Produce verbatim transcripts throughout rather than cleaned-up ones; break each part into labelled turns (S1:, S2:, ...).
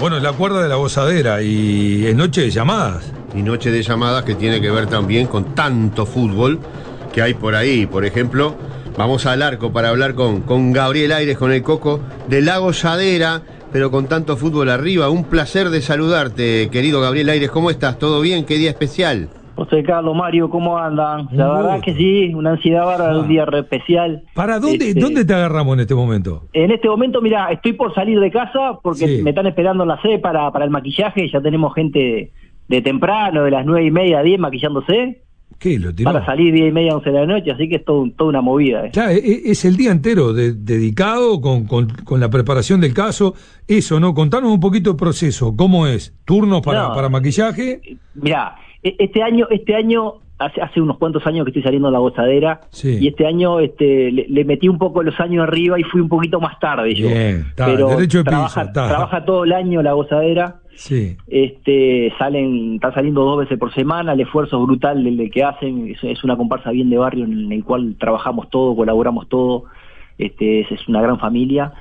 S1: Bueno, la cuerda de la gozadera y es noche de llamadas.
S2: Y noche de llamadas que tiene que ver también con tanto fútbol que hay por ahí. Por ejemplo, vamos al Arco para hablar con, con Gabriel Aires, con el Coco de la Gozadera, pero con tanto fútbol arriba. Un placer de saludarte, querido Gabriel Aires. ¿Cómo estás? ¿Todo bien? ¿Qué día especial?
S3: José Carlos, Mario, ¿cómo andan? La
S1: Un
S3: verdad
S1: gusto.
S3: que sí, una ansiedad bárbara, un día re especial.
S1: ¿Para dónde,
S3: Este,
S1: dónde te agarramos en este momento?
S3: En este momento, mira, estoy por salir de casa porque
S1: Sí.
S3: me están esperando en la sede para, para el maquillaje. Ya tenemos gente de, de temprano, de las nueve y media a diez maquillándose,
S1: ¿Qué? ¿Lo tiró?
S3: para salir diez y media, once de la noche, así que es todo, toda una movida. eh.
S1: Claro, e- e- es el día entero de- dedicado con, con, con la preparación del caso. Eso, ¿no? Contanos un poquito el proceso. ¿Cómo es? ¿Turnos para,
S3: No.
S1: para maquillaje?
S3: Mirá, e- este año, este año, hace, hace unos cuantos años que estoy saliendo a la Gozadera,
S1: Sí.
S3: y este año este, le, le metí un poco los años arriba y fui un poquito más tarde yo.
S1: Bien, está,
S3: Pero
S1: derecho de piso,
S3: trabaja,
S1: está.
S3: trabaja todo el año la Gozadera.
S1: Sí.
S3: Este, salen, están saliendo dos veces por semana, el esfuerzo es brutal el, el que hacen, es, es una comparsa bien de barrio en el cual trabajamos todo, colaboramos todo, este, es, es una gran familia.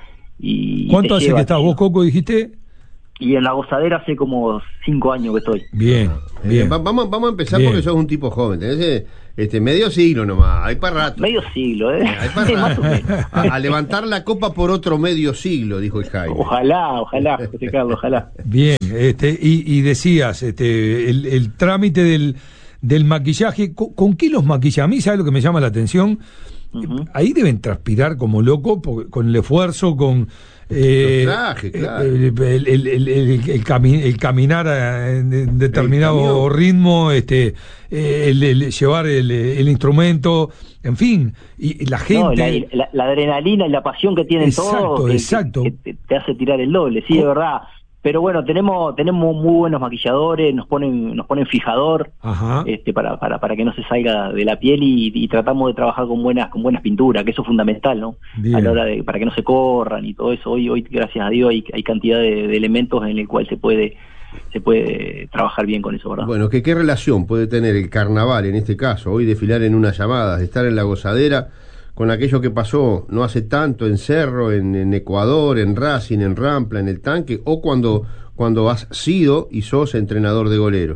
S3: Y
S1: ¿Cuánto
S3: te
S1: hace
S3: lleva,
S1: que estás
S3: te
S1: vos,
S3: lleva.
S1: Coco, dijiste?
S3: Y en la Gozadera hace como cinco años que estoy.
S1: Bien,
S2: Eh,
S1: bien.
S2: va- vamos, vamos a empezar
S1: Bien.
S2: porque sos un tipo joven. Tenés eh, este, medio siglo nomás. Hay para rato.
S3: Medio siglo, ¿eh?
S2: Hay para
S3: Más o
S2: rato.
S3: menos.
S2: A, a levantar la copa por otro medio siglo, dijo el Jaime.
S3: Ojalá, ojalá, José Carlos, ojalá.
S1: Bien, este, y, y decías, este, el, el trámite del, del maquillaje, ¿con, con qué los maquillan? A mí, ¿sabes lo que me llama la atención?
S3: Ujú.
S1: Ahí deben transpirar como loco, porque- con el esfuerzo, con... eh,
S2: Los trajes, claro.
S1: El, el- el- el- el- el cami- el caminar a- en en determinado
S2: El camión.
S1: ritmo, este, eh, el, el llevar el, el instrumento, en fin, y, y la gente...
S3: No, la, la- la adrenalina y la pasión que tienen
S1: Exacto,
S3: todos que,
S1: exacto.
S3: que- que te, te hace tirar el doble, sí, es verdad. Pero bueno, tenemos tenemos muy buenos maquilladores, nos ponen nos ponen fijador,
S1: Ajá.
S3: este para, para para que no se salga de la piel y, y tratamos de trabajar con buenas con buenas pinturas, que eso es fundamental, ¿no?
S1: Bien.
S3: A la hora de para que no se corran y todo eso. Hoy hoy gracias a Dios hay, hay cantidad de, de elementos en el cual se puede se puede trabajar bien con eso, ¿verdad?
S2: Bueno, que qué relación puede tener el carnaval, en este caso, hoy desfilar en unas llamadas, estar en la Gozadera, con aquello que pasó no hace tanto en Cerro, en, en Ecuador, en Racing, en Rampla, en el Tanque, o cuando, cuando has sido y sos entrenador de goleros?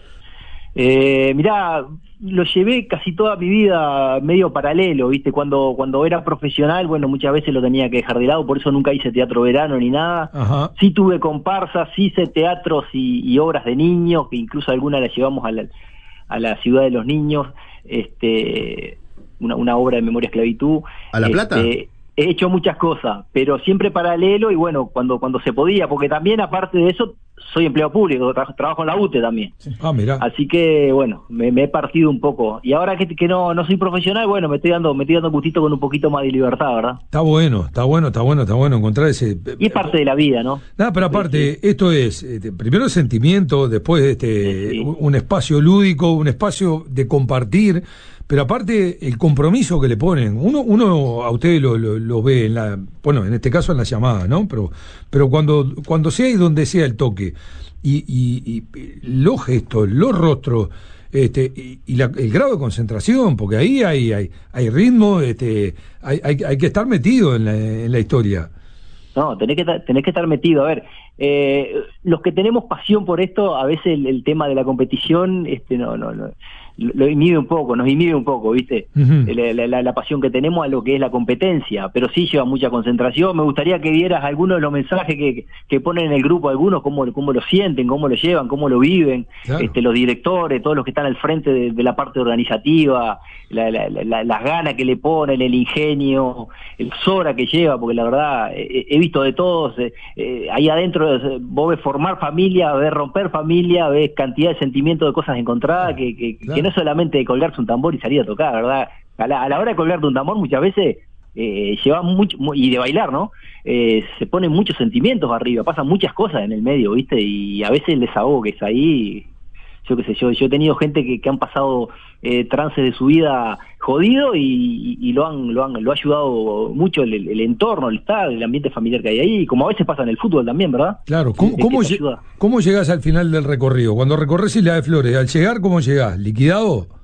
S3: Eh, mirá, lo llevé casi toda mi vida medio paralelo, ¿viste? Cuando cuando era profesional, bueno, muchas veces lo tenía que dejar de lado, por eso nunca hice teatro verano ni nada.
S1: Ajá.
S3: Sí tuve comparsas, sí hice teatros y, y obras de niños, que incluso algunas las llevamos a la, a la ciudad de los niños, este, una, una obra de memoria esclavitud.
S2: ¿A La Plata?
S3: Este, he hecho muchas cosas, pero siempre paralelo y bueno, cuando cuando se podía, porque también aparte de eso soy empleado público, tra- trabajo en la U T E también.
S1: Ah, mirá.
S3: Así que, bueno, me, me he partido un poco. Y ahora que, que no, no soy profesional, bueno, me estoy dando me estoy dando gustito con un poquito más de libertad, ¿verdad?
S1: Está bueno, está bueno, está bueno, está bueno encontrar ese...
S3: Y es parte de la vida, ¿no?
S1: Nada, pero aparte, esto es, este, primero sentimiento, después este,
S3: Sí.
S1: un un espacio lúdico, un espacio de compartir, pero aparte el compromiso que le ponen. Uno, uno a ustedes lo, lo, lo ve en la, bueno, en este caso en la llamada, ¿no? Pero, pero cuando, cuando sea y donde sea el toque, y, y, y los gestos, los rostros, este, y, y la- el grado de concentración, porque ahí hay, hay, hay ritmo, este, hay, hay, hay que estar metido en la, en la historia.
S3: No, tenés que, ta- tenés que estar metido. A ver, eh, los que tenemos pasión por esto, a veces el, el tema de la competición, este, no, no, no, lo, lo inhibe un poco, nos inhibe un poco, ¿viste?
S1: Ujú.
S3: la, la- la- la pasión que tenemos a lo que es la competencia, pero sí lleva mucha concentración. Me gustaría que vieras algunos de los mensajes que, que ponen en el grupo, algunos, cómo, cómo lo sienten, cómo lo llevan, cómo lo viven,
S1: Claro.
S3: este, los directores, todos los que están al frente de, de la parte organizativa, la, la- la- la- las ganas que le ponen, el ingenio, el Sora que lleva, porque la verdad he, he visto de todos, eh, eh, ahí adentro eh, vos ves formar familia, ves romper familia, ves cantidad de sentimientos de cosas encontradas, que, que,
S1: Claro.
S3: que no es solamente de colgarse un tambor y salir a tocar, ¿verdad? A la, a la hora de colgarte un tambor muchas veces eh, lleva mucho, mu- y de bailar, ¿no? Eh, se ponen muchos sentimientos arriba, pasan muchas cosas en el medio, ¿viste? Y a veces el desahogo que es ahí, yo qué sé, yo, yo he tenido gente que, que han pasado eh, trances de su vida jodido y, y lo han lo han lo ha ayudado mucho el, el entorno, el estado, el ambiente familiar que hay ahí, como a veces pasa en el fútbol también, ¿verdad?
S1: Claro, ¿cómo,
S3: Es que
S1: cómo,
S3: te
S1: lle-
S3: ayuda.
S1: cómo llegás al final del recorrido? Cuando recorres Isla de Flores, al llegar, ¿cómo llegás? ¿Liquidado?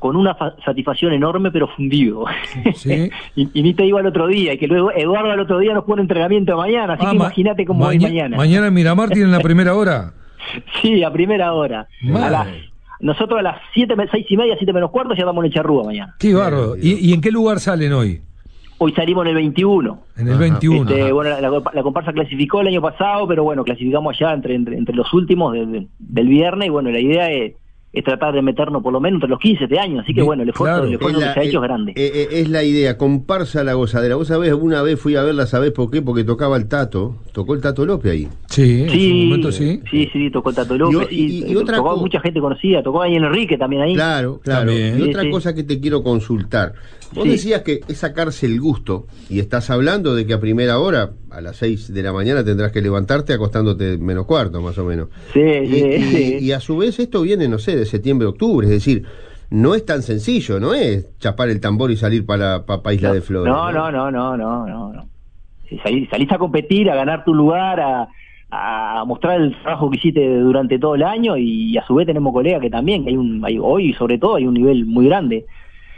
S3: con una fa- satisfacción enorme, pero fundido.
S1: Sí.
S3: y, y ni te digo al otro día, y que luego Eduardo al otro día nos pone entrenamiento mañana, así
S1: Ah,
S3: que
S1: ma-
S3: imagínate cómo es
S1: maña-
S3: mañana.
S1: Mañana en Miramar tienen la primera hora.
S3: Sí, a primera hora.
S1: Madre.
S3: A las, nosotros a las siete, seis y media, siete menos cuarto, ya estamos en Charrúa mañana.
S1: Qué bárbaro. ¿Y, ¿Y en qué lugar salen hoy?
S3: Hoy salimos en el veintiuno.
S1: En el
S2: Ajá.
S1: veintiuno.
S3: Este, bueno, la, la, la comparsa clasificó el año pasado, pero bueno, clasificamos allá entre, entre, entre los últimos de, de, del viernes, y bueno, la idea es, es tratar de meternos por lo menos entre los quince este año, así que
S1: Bien,
S3: bueno, el esfuerzo,
S1: claro.
S3: el esfuerzo
S2: Es
S3: que
S2: la-
S3: se ha hecho
S2: eh,
S3: es grande.
S2: eh, eh, es la idea, comparsa La Gozadera. Vos sabés, una vez fui a verla, ¿sabés por qué? Porque tocaba el Tato, tocó el Tato López ahí.
S1: Sí, en su
S3: Sí,
S1: momento sí.
S3: sí, sí, tocó Tato López,
S2: Y- y-
S3: sí,
S2: y otra
S3: tocó
S2: co-
S3: mucha gente conocida, tocó ahí en Enrique también ahí.
S2: Claro, claro.
S1: También.
S2: Y
S3: Sí,
S2: otra
S3: sí.
S2: cosa que te quiero consultar. Vos
S3: Sí.
S2: decías que es sacarse el gusto, y estás hablando de que a primera hora, a las seis de la mañana, tendrás que levantarte acostándote menos cuarto, más o menos.
S3: Sí,
S2: Y,
S3: sí,
S2: y-
S3: sí.
S2: y a su vez esto viene, no sé, de septiembre, octubre, es decir, no es tan sencillo, no es chapar el tambor y salir para, para Isla de Flores.
S3: No, no, no, no, no, no, no. Si salís, salís a competir, a ganar tu lugar, a, a mostrar el trabajo que hiciste durante todo el año, y a su vez tenemos colegas que también, que hay un, hay, hoy sobre todo hay un nivel muy grande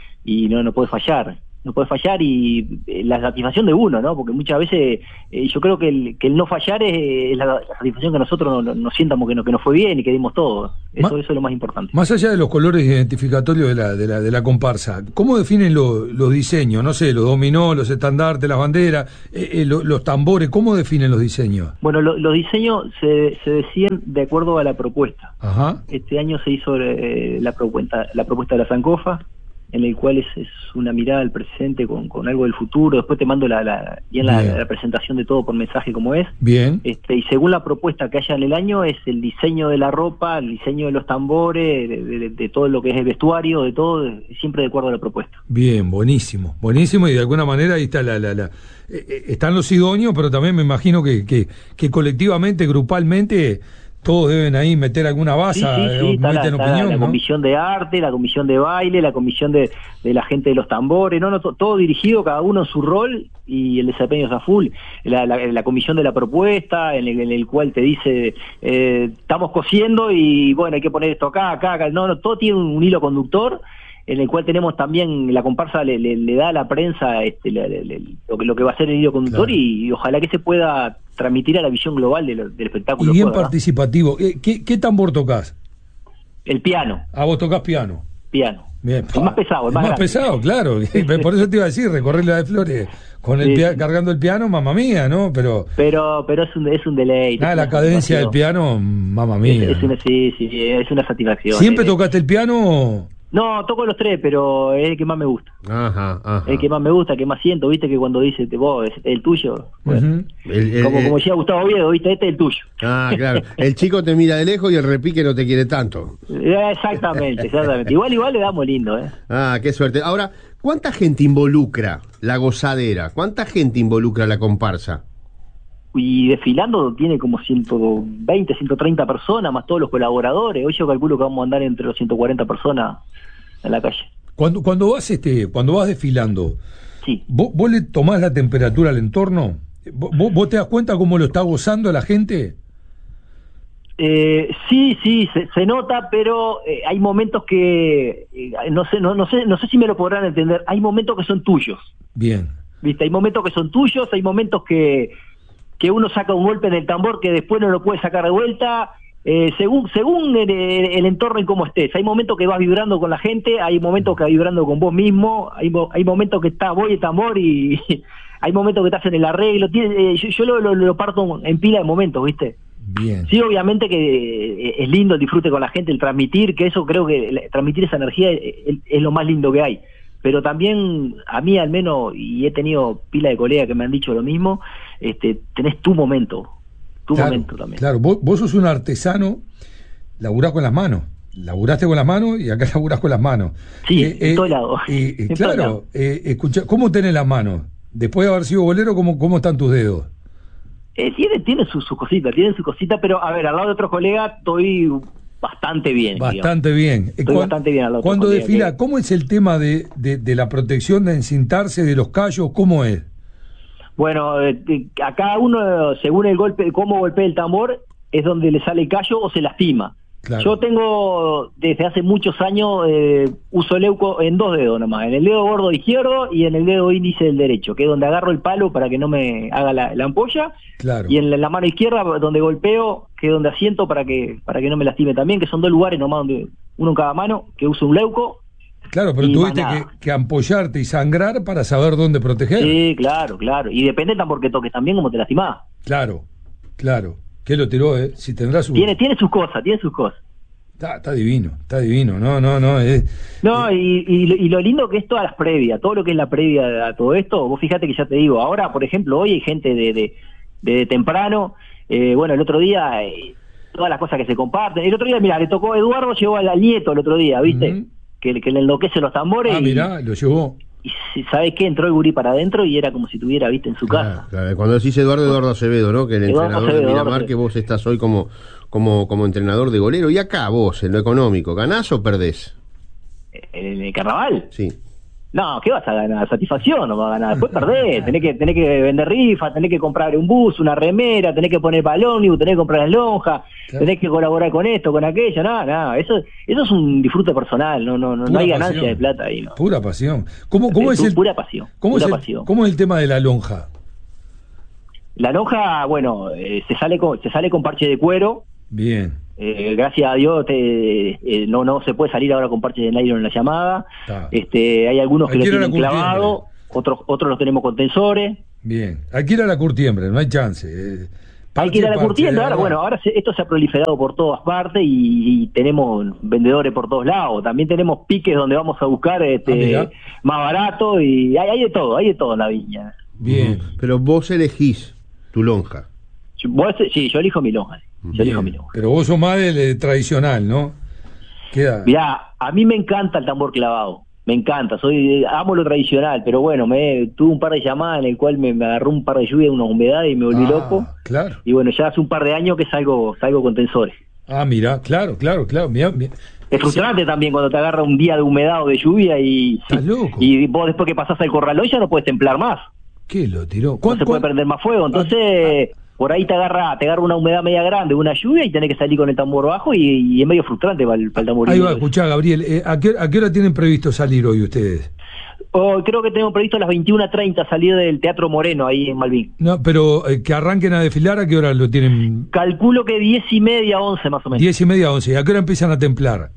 S3: y no, no puede fallar. No puede fallar, y eh, la satisfacción de uno, ¿no? Porque muchas veces eh, yo creo que el, que el no fallar es, es la, la satisfacción que nosotros nos no, no sientamos que, no, que nos fue bien y que dimos todo. Eso,
S1: Ma-
S3: eso es lo más importante.
S1: Más allá de los colores identificatorios de la, de la, de la comparsa, ¿cómo definen lo- los diseños? No sé, los dominó, los estandartes, las banderas, eh, eh, lo- los tambores, ¿cómo definen los diseños?
S3: Bueno, lo- los diseños se, se decían de acuerdo a la propuesta.
S1: Ajá.
S3: Este año se hizo eh, la propuesta la propuesta de la Sancofa, en el cual es, es una mirada al presente con, con algo del futuro. Después te mando la, la, bien la,
S1: Bien.
S3: la presentación de todo por mensaje como es.
S1: Bien.
S3: Este, y según la propuesta que haya en el año, es el diseño de la ropa, el diseño de los tambores, de, de- de todo lo que es el vestuario, de todo, siempre de acuerdo a la propuesta.
S1: Bien, buenísimo, buenísimo, y de alguna manera ahí está la, la, la eh, eh, están los idóneos, pero también me imagino que, que, que colectivamente, grupalmente, todos deben ahí meter alguna
S3: Sí,
S1: baza,
S3: sí,
S1: eh,
S3: sí, está, la,
S1: meten
S3: está
S1: opinión,
S3: la
S1: ¿no?
S3: comisión de arte, la comisión de baile, la comisión de, de la gente de los tambores, no, no, to- todo dirigido, cada uno en su rol, y el desempeño es a full. La, la, la comisión de la propuesta, en el, en el cual te dice, eh, estamos cosiendo y bueno, hay que poner esto acá, acá, acá. No, no, todo tiene un, un hilo conductor, en el cual tenemos también, la comparsa le, le, le da a la prensa este, le- le- le- lo, que, lo que va a ser el hilo conductor,
S1: Claro.
S3: y, y ojalá que se pueda transmitir a la visión global de lo- del espectáculo.
S1: Y bien
S3: ¿verdad?
S1: participativo. Eh, ¿Qué, ¿Qué tambor tocas?
S3: El piano,
S1: Ah, vos tocas piano.
S3: piano.
S1: Bien.
S3: El más pesado, el más grande.
S1: pesado, claro. Por eso te iba a decir, recorrer la de Flores con el
S3: Sí.
S1: pia- cargando el piano, mamá mía, ¿no? Pero
S3: Pero pero es un, es un deleite.
S1: nada,
S3: es
S1: la
S3: una
S1: cadencia del
S3: satisfacción.
S1: piano, mamá
S3: Es,
S1: mía.
S3: es una, sí, sí, sí, es una satisfacción.
S1: ¿Siempre
S3: Eh,
S1: tocaste el piano?
S3: No, toco los tres, pero es el que más me gusta.
S2: Ajá, ajá.
S3: Es el que más me gusta, el que más siento, viste que cuando dice vos, es el tuyo. Bueno,
S1: Ujú.
S2: El- el-
S3: como,
S2: el-
S3: como decía Gustavo Oviedo, viste, este es el tuyo.
S2: Ah, claro. El chico te mira de lejos y el repique no te quiere tanto.
S3: Eh, Exactamente, exactamente. Igual, igual le damos lindo, ¿eh?
S2: Ah, qué suerte. Ahora, ¿cuánta gente involucra la gozadera? ¿Cuánta gente involucra la comparsa?
S3: Y desfilando tiene como ciento veinte, ciento treinta personas, más todos los colaboradores. Hoy yo calculo que vamos a andar entre los ciento cuarenta personas en la calle.
S1: Cuando, cuando vas este, cuando vas desfilando,
S3: Sí.
S1: ¿vos, vos le tomás la temperatura al entorno? ¿Vos, vos- vos te das cuenta cómo lo está gozando la gente?
S3: Eh, sí, sí, se, se nota, pero eh, hay momentos que eh, no sé, no, no sé, no sé si me lo podrán entender. Hay momentos que son tuyos,
S1: Bien.
S3: ¿viste? Hay momentos que son tuyos, hay momentos que que uno saca un golpe en el tambor que después no lo puede sacar de vuelta. Eh, según según el, el entorno y cómo estés. Hay momentos que vas vibrando con la gente, hay momentos que vas vibrando con vos mismo, hay, mo- hay momentos que está voy el tambor y hay momentos que estás en el arreglo. Tiene- eh, yo yo lo, lo, lo parto en pila de momentos, ¿viste?
S1: Bien.
S3: Sí, obviamente que eh, es lindo el disfrute con la gente, el transmitir, que eso creo que la- transmitir esa energía es, es- es lo más lindo que hay. Pero también, a mí al menos, y he tenido pila de colegas que me han dicho lo mismo, este, tenés tu momento, tu
S1: Claro,
S3: momento también.
S1: Claro, vos, vos sos un artesano, laburás con las manos. Laburaste con las manos y acá laburás con las manos.
S3: Sí, en todo lado.
S1: Y, y
S3: En todo
S1: claro,
S3: lado.
S1: eh, escucha, ¿cómo tenés las manos? Después de haber sido bolero, ¿cómo, cómo están tus dedos?
S3: Eh, tiene tiene sus su cositas, tiene su cosita, pero a ver, al lado de otros colegas estoy bastante bien. digamos.
S1: Bastante bien.
S3: Estoy
S1: Cuan-
S3: bastante bien al otro
S1: Cuando
S3: colega,
S1: desfila,
S3: que-
S1: ¿cómo es el tema de, de, de la protección, de encintarse, de los callos? ¿Cómo es?
S3: Bueno, eh, eh, a cada uno, según el golpe, cómo golpea el tambor, es donde le sale el callo o se lastima.
S1: Claro.
S3: Yo tengo, desde hace muchos años, eh, uso el leuco en dos dedos nomás, en el dedo gordo izquierdo y en el dedo índice del derecho, que es donde agarro el palo para que no me haga la, la ampolla,
S1: Claro.
S3: y en la, la mano izquierda donde golpeo, que es donde asiento para que para que no me lastime también, que son dos lugares nomás, donde uno en cada mano, que uso un leuco.
S1: Claro, pero
S3: y
S1: tuviste
S3: más
S1: que,
S3: nada.
S1: que ampollarte y sangrar para saber dónde proteger.
S3: Sí, claro, claro, y depende tampoco que toques también como te lastimás.
S1: Claro, claro. ¿Qué lo tiró, eh? Si tendrá su...
S3: Tiene, tiene sus cosas, tiene sus cosas.
S1: Está, está divino, está divino. No, no, no. Es,
S3: No, y, y, y lo lindo que es todas las previas, todo lo que es la previa a todo esto, vos fíjate que ya te digo, ahora, por ejemplo, hoy hay gente de, de, de temprano, eh, bueno, el otro día, eh, todas las cosas que se comparten, el otro día, mira, le tocó Eduardo, llevó al, al nieto el otro día, ¿viste?
S1: Ujú.
S3: Que, que le enloquece los tambores.
S1: Ah,
S3: y,
S1: mirá, lo llevó.
S3: y si- ¿sabes qué? Entró el gurí para adentro y era como si tuviera, ¿viste? En su casa.
S2: Claro, cuando decís Eduardo, Eduardo Acevedo, ¿no? Que el
S3: Eduardo
S2: entrenador
S3: Acevedo,
S2: de Miramar,
S3: Eduardo
S2: que vos estás hoy como, como, como entrenador de golero. Y acá vos, en lo económico, ¿ganás o perdés?
S3: En el carnaval.
S2: Sí.
S3: No, ¿qué vas a ganar? Satisfacción no vas a ganar. Después perdés, tenés que, tenés que vender rifas, tenés que comprar un bus, una remera, tenés que poner para el ómnibus, tenés que comprar las lonjas,
S1: Claro.
S3: tenés que colaborar con esto, con aquello, nada, nada. Eso, eso es un disfrute personal, no, no, no, no
S1: Pura
S3: hay ganancia
S1: pasión.
S3: de plata ahí, ¿no?
S1: Pura pasión. ¿Cómo, cómo
S3: Es
S1: es el,
S3: pura pasión,
S1: cómo
S3: pura
S1: es el,
S3: pasión.
S1: cómo es el tema de la lonja?
S3: La lonja, bueno, eh, se sale con, se sale con parche de cuero.
S1: Bien.
S3: Eh, gracias a Dios te, eh, no no se puede salir ahora con parches de nylon en la llamada.
S1: Está.
S3: Este, hay algunos que
S1: Hay
S3: lo
S1: que ir a la
S3: tienen
S1: curtiembre.
S3: clavado, otros otros los tenemos con tensores.
S1: Bien. Hay que ir a la curtiembre, no hay chance. Eh,
S3: Hay que ir a la
S1: parche,
S3: curtiembre.
S1: parche,
S3: Ahora,
S1: de
S3: bueno, ahora se- esto se ha proliferado por todas partes y, y tenemos vendedores por todos lados. También tenemos piques donde vamos a buscar
S1: Ah,
S3: este
S1: mirá.
S3: más barato y hay, hay de todo, hay de todo en la viña.
S1: Bien.
S2: Pero vos elegís tu lonja.
S3: Yo- vos- sí, yo elijo mi lonja. Yo elijo mi
S1: Bien.
S3: lonja.
S1: Pero vos sos más del eh, tradicional, ¿no? Queda.
S3: Mirá, a mí me encanta el tambor clavado, me encanta, soy amo lo tradicional, pero bueno, me tuve un par de llamadas en el cual me, me agarró un par de lluvia, una humedad y me volví
S1: Ah,
S3: loco.
S1: Claro.
S3: Y bueno, ya hace un par de años que salgo salgo con tensores.
S1: Ah, mira, claro, claro, claro. Mirá, mirá.
S3: Es frustrante también cuando te agarra un día de humedad o de lluvia y,
S1: Estás loco.
S3: y vos después que pasás al corralón ya no puedes templar más,
S1: ¿Qué lo tiró?
S3: no
S1: ¿Cuán-
S3: se puede
S1: cuán-
S3: prender más fuego, entonces por ahí te agarra te agarra una humedad media grande, una lluvia y tenés que salir con el tambor bajo y, y es medio frustrante para el, para el tambor.
S1: Ahí va, escuchá, Gabriel. eh, ¿a, qué, ¿A qué hora tienen previsto salir hoy ustedes?
S3: Oh, creo que tenemos previsto a las veintiuna treinta salir del Teatro Moreno ahí en Malvin.
S1: No, pero eh, que arranquen a desfilar, ¿a qué hora lo tienen?
S3: Calculo que diez y media, once más o menos.
S1: Diez y media, once. ¿A qué hora empiezan a templar?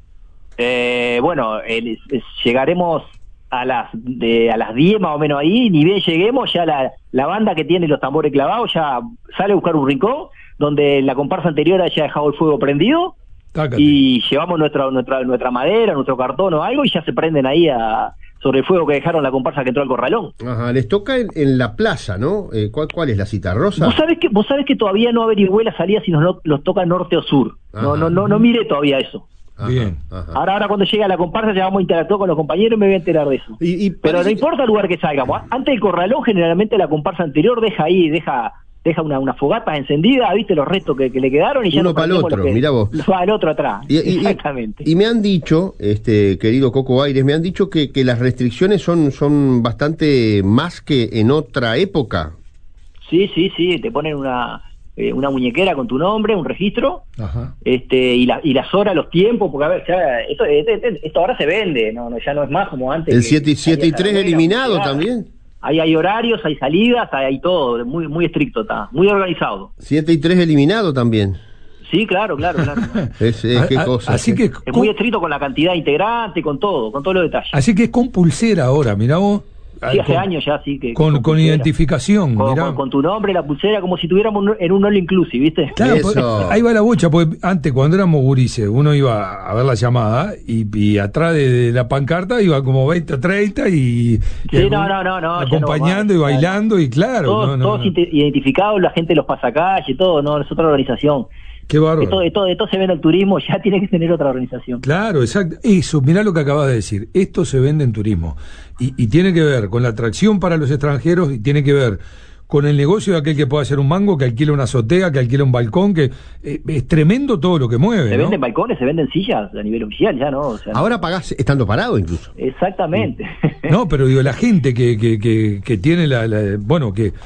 S3: Eh, bueno, el- es- llegaremos a las de, a las diez más o menos ahí, ni bien lleguemos, ya la, la banda que tiene los tambores clavados ya sale a buscar un rincón, donde la comparsa anterior haya dejado el fuego prendido,
S1: Tácate.
S3: y llevamos nuestra, nuestra, nuestra madera, nuestro cartón o algo, y ya se prenden ahí a, sobre el fuego que dejaron la comparsa que entró al corralón.
S2: Ajá, les toca en, en la plaza, ¿no? Eh, ¿cuál, ¿Cuál es la cita? ¿Rosa?
S3: Vos sabés que, vos sabés que todavía no averigüé la salida si nos lo- los toca norte o sur. No,
S2: Ajá.
S3: no, no, no miré todavía eso.
S2: Ajá,
S1: Bien.
S2: ajá.
S3: Ahora, ahora cuando llegue a la comparsa ya vamos a interactuar con los compañeros y me voy a enterar de eso.
S2: Y- y
S3: Pero no
S2: parece-
S3: importa el lugar que salgamos. Antes del corralón, generalmente la comparsa anterior deja ahí, deja deja una, una fogata encendida, viste los restos que, que le quedaron y ya
S2: Uno
S3: nos
S2: pa'l
S3: prendemos
S2: otro,
S3: lo que-
S2: mirá vos.
S3: Va el otro atrás.
S2: Y, y- y-
S3: Exactamente.
S2: y me han dicho, este querido Coco Aires, me han dicho que, que las restricciones son, son bastante más que en otra época.
S3: Sí, sí, sí, te ponen una eh, una muñequera con tu nombre, un registro,
S1: Ajá.
S3: este y, la, y las horas, los tiempos, porque a ver, ya, esto, esto, esto ahora se vende, no, no ya no es más como antes.
S2: El
S3: que
S2: siete y
S3: salías a la
S2: tres
S3: afuera,
S2: eliminado
S3: llegabas.
S2: también.
S3: Ahí hay horarios, hay salidas, hay, hay todo, muy muy estricto está, muy organizado.
S2: siete y tres eliminado también.
S3: Sí, claro, claro, claro.
S2: Es, es qué
S1: A- a-
S2: cosa.
S1: Así
S2: ¿eh?
S1: que,
S3: Es muy estricto con la cantidad integrante, con todo, con todos los detalles.
S1: así que es con pulsera ahora, mirá vos.
S3: Sí,
S1: Ah,
S3: hace
S1: con-
S3: años ya, sí. que
S1: Con,
S3: que
S1: con
S3: pulsera.
S1: identificación,
S3: Con,
S1: mirá.
S3: con- con tu nombre, la pulsera, como si tuviéramos un- en un all inclusive, ¿viste?
S1: Claro,
S2: Eso.
S1: pues, ahí va la bocha, porque antes cuando éramos gurises, uno iba a ver la llamada y, y atrás de, de la pancarta iba como veinte o treinta y, y
S3: Sí, no, no, no, no, ya
S1: acompañando
S3: no
S1: y
S3: va,
S1: bailando y claro,
S3: todos
S1: no, no,
S3: todos
S1: no.
S3: inte- identificados, la gente los pasacalle, todo, no, es otra organización.
S1: Qué bárbaro.
S3: Esto, esto, esto se ve en el turismo, ya tiene que tener otra organización.
S1: Claro, exacto. Eso, mirá lo que acabas de decir. Esto se vende en turismo. Y, y tiene que ver con la atracción para los extranjeros y tiene que ver con el negocio de aquel que puede hacer un mango, que alquila una azotea, que alquila un balcón, que eh, es tremendo todo lo que mueve.
S3: Se
S1: ¿no?
S3: venden balcones, se venden sillas a nivel oficial, ya no. O sea,
S2: Ahora pagás estando parado incluso.
S3: exactamente.
S1: No, pero digo, la gente que, que, que, que tiene la, la- bueno, que,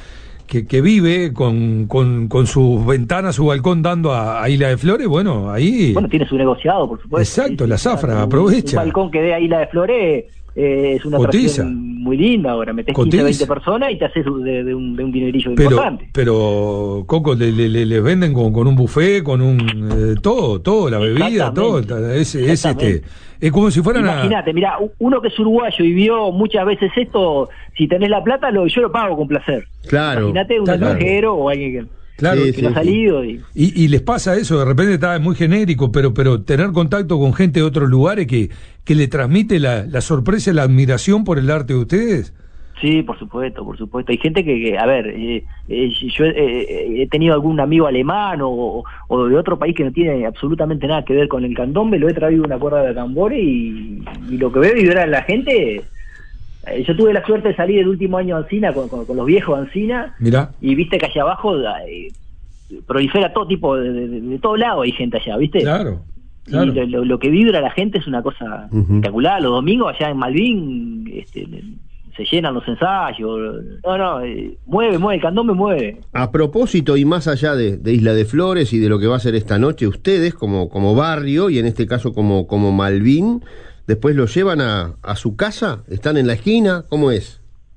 S1: que, que vive con, con, con sus ventanas, su balcón dando a, a Isla de Flores, bueno, ahí...
S3: Bueno, tiene su negociado, por supuesto.
S1: Exacto,
S3: sí,
S1: la
S3: sí,
S1: zafra,
S3: claro,
S1: aprovecha.
S3: Un, un balcón que dé a Isla de Flores eh, es una
S1: Cotiza.
S3: atracción muy linda ahora. Metés
S1: Cotiza.
S3: quince, veinte personas y te haces de, de, un, de un dinerillo
S1: Pero,
S3: importante.
S1: pero Coco, le, le, le, le venden con, con un buffet, con un... Eh, todo, todo, la bebida, todo. Es, es, este, es como si fueran a...
S3: Imagínate, mirá, uno que es uruguayo y vio muchas veces esto, si tenés la plata, lo, yo lo pago con placer.
S2: Claro.
S3: Imagínate un
S1: Claro.
S3: extranjero o alguien que,
S1: Claro,
S3: que
S2: sí,
S3: no ha
S2: sí.
S3: salido. Y...
S1: Y, y les pasa eso, de repente está muy genérico, pero pero tener contacto con gente de otros lugares que, que le transmite la, la sorpresa y la admiración por el arte de ustedes.
S3: Sí, por supuesto, por supuesto. Hay gente que, que a ver, eh, eh, yo eh, he tenido algún amigo alemán o, o de otro país que no tiene absolutamente nada que ver con el candombe, lo he traído una cuerda de tambores y, y lo que veo vibrar en la gente... Eh, yo tuve la suerte de salir el último año a Ancina con, con, con los viejos de Ancina.
S1: Mirá.
S3: Y viste que allá abajo eh, prolifera todo tipo, de, de, de todo lado hay gente allá, ¿viste?
S1: Claro, claro.
S3: Y lo, lo, lo que vibra la gente es una cosa
S2: Uh-huh.
S3: espectacular. Los domingos allá en Malvin este, se llenan los ensayos. No, no, eh, mueve, mueve, el candombe mueve.
S2: A propósito, y más allá de, de Isla de Flores y de lo que va a ser esta noche, ustedes como, como barrio, y en este caso como, como Malvin, después lo llevan a, a su casa, están en la esquina, ¿cómo es?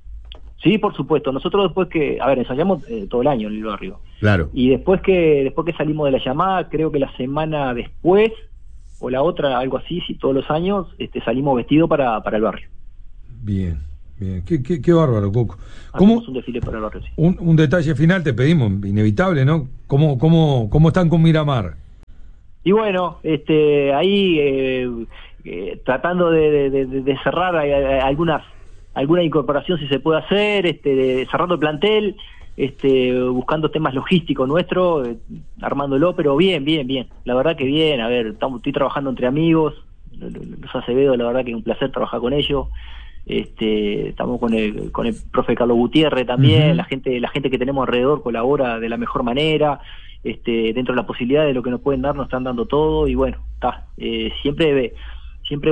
S3: Sí, por supuesto. Nosotros después que, a ver, ensayamos eh, todo el año en el barrio.
S2: Claro.
S3: Y después que después que salimos de la llamada, creo que la semana después, o la otra, algo así, si todos los años, este, salimos vestidos para, para el barrio.
S1: Bien, bien. Qué, qué, qué bárbaro, Coco. ¿Cómo,
S3: Hacemos un desfile para el barrio, sí.
S1: un, un detalle final te pedimos, inevitable, ¿no? ¿Cómo, cómo, cómo están con Miramar?
S3: Y bueno, este, ahí eh, eh, tratando de, de, de, de cerrar eh, algunas alguna incorporación si se puede hacer, este, de, cerrando el plantel, este, buscando temas logísticos nuestros, eh, armándolo, pero bien, bien, bien. La verdad que bien. A ver, estamos, estoy trabajando entre amigos, los Acevedo, la verdad que es un placer trabajar con ellos. Este, estamos con el con el profe Carlos Gutiérrez también. Uh-huh. La gente la gente que tenemos alrededor colabora de la mejor manera. Este, dentro de la posibilidad de lo que nos pueden dar, nos están dando todo y bueno, está. Eh, siempre siempre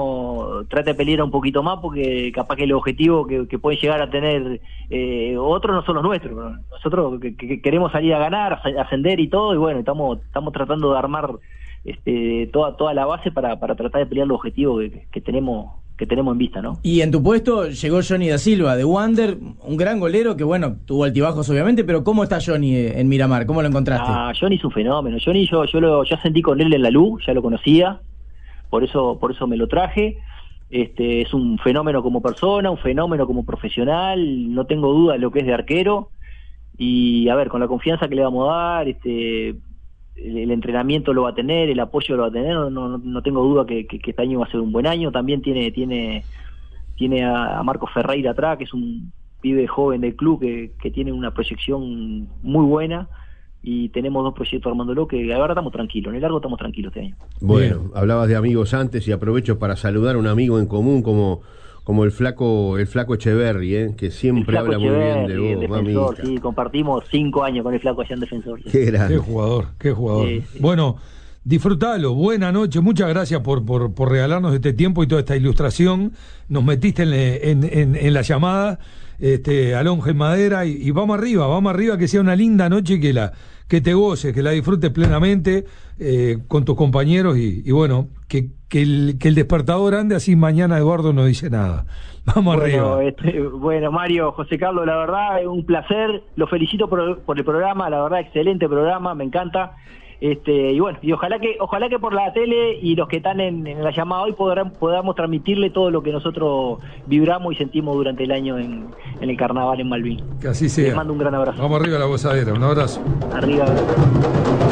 S3: uno trata de pelear un poquito más porque capaz que los objetivos que, que pueden llegar a tener eh, otros no son los nuestros, ¿no? Nosotros que, que queremos salir a ganar, a ascender y todo, y bueno, estamos estamos tratando de armar este, toda toda la base para, para tratar de pelear los objetivos que, que tenemos que tenemos en vista, ¿no?
S4: Y en tu puesto llegó Johnny da Silva de Wander, un gran golero que bueno, tuvo altibajos obviamente, pero ¿cómo está Johnny en Miramar? ¿Cómo lo encontraste?
S3: Ah, Johnny es un fenómeno. Johnny yo yo lo yo ascendí con él en la luz, ya lo conocía. Por eso, por eso me lo traje. Este, es un fenómeno como persona, un fenómeno como profesional, no tengo duda de lo que es de arquero. Y a ver, con la confianza que le vamos a dar, este, el, el entrenamiento lo va a tener, el apoyo lo va a tener, no, no, no tengo duda que, que, que este año va a ser un buen año. También tiene, tiene, tiene a, a Marcos Ferreira atrás, que es un pibe joven del club que, que tiene una proyección muy buena. Y tenemos dos proyectos armándolo que ahora estamos tranquilos, en el largo estamos tranquilos este año.
S2: Bueno,
S1: Bien.
S2: Hablabas de amigos antes y aprovecho para saludar a un amigo en común como como el flaco el flaco Echeverri, ¿eh? Que siempre
S3: el Flaco
S2: habla muy bien de
S3: Echeverri,
S2: vos,
S3: el Defensor,
S2: mamita.
S3: sí, compartimos cinco años con el Flaco allá en Defensor. Sí.
S2: Qué grande.
S1: Qué jugador, qué jugador.
S3: Sí, sí.
S1: Bueno, disfrutalo, buena noche, muchas gracias por, por, por regalarnos este tiempo y toda esta ilustración. Nos metiste en, en, en, en la llamada, este, Alonja en Madera, y, y vamos arriba, vamos arriba, que sea una linda noche, que la que te goces, que la disfrutes plenamente eh, con tus compañeros y, y bueno, que, que, el, que el despertador ande así mañana Eduardo no dice nada. Vamos
S3: Bueno,
S1: arriba.
S3: este, bueno, Mario, José Carlos, la verdad es un placer, los felicito por, por el programa, la verdad excelente programa, me encanta. Este, y bueno, y ojalá que ojalá que por la tele y los que están en, en la llamada hoy podrán, podamos transmitirle todo lo que nosotros vibramos y sentimos durante el año en, en el carnaval en Malvin.
S1: Que así sea.
S3: Les mando un gran abrazo.
S1: Vamos arriba a la gozadera, un abrazo.
S3: Arriba.